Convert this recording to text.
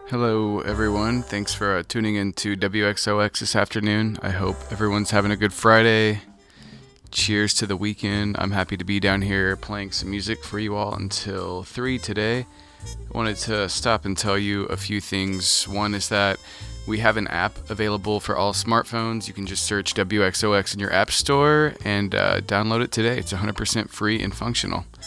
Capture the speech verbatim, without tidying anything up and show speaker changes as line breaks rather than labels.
Hello, everyone. Thanks for uh, tuning in to W X O X this afternoon. I hope everyone's having a good Friday. Cheers to the weekend. I'm happy to be down here playing some music for you all until three today. I wanted to stop and tell you a few things. One is that we have an app available for all smartphones. You can just search W X O X in your app store and uh, download it today. It's one hundred percent free and functional.